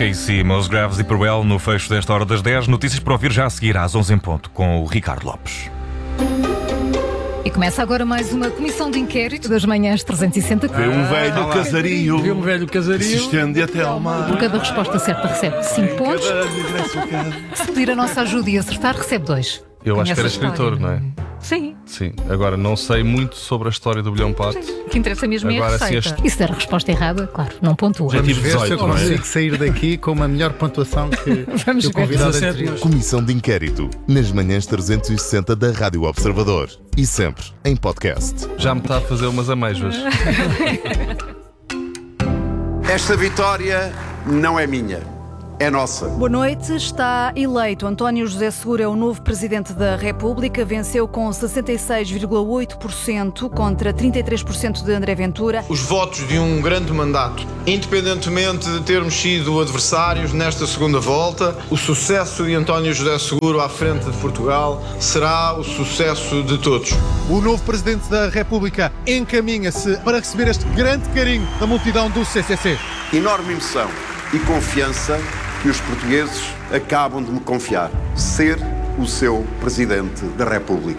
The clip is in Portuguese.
KC, Mos Graves e Peruel no fecho desta hora das 10. Notícias para ouvir já a seguir às 11 em ponto com o Ricardo Lopes. E começa agora mais uma comissão de inquérito das manhãs 360. Vê um velho casario. Vê um velho casario. Se estende até ao mar. Por cada resposta certa recebe 5 pontos. Se pedir a nossa ajuda e acertar, recebe 2. Eu acho que era Conhece a escritor, história? não é? Sim. Sim. Agora, não sei muito sobre a história do bilhão pato. O que interessa mesmo é a Agora, se receita. este- E se der a resposta errada, claro, não pontua. Já tive Vamos ver se 18, eu não é? consigo sair daqui com uma melhor pontuação que Vamos o ver. convidado 17. anterior. Comissão de Inquérito, nas manhãs 360 da Rádio Observador. E sempre em podcast. Já me está a fazer umas amêijoas. Esta vitória não é minha, é nossa. Boa noite. Está eleito. António José Seguro é o novo Presidente da República. Venceu com 66,8% contra 33% de André Ventura. Os votos de um grande mandato, independentemente de termos sido adversários nesta segunda volta, o sucesso de António José Seguro à frente de Portugal será o sucesso de todos. O novo Presidente da República encaminha-se para receber este grande carinho da multidão do CCC. Enorme emoção e confiança que os portugueses acabam de me confiar. Ser o seu Presidente da República.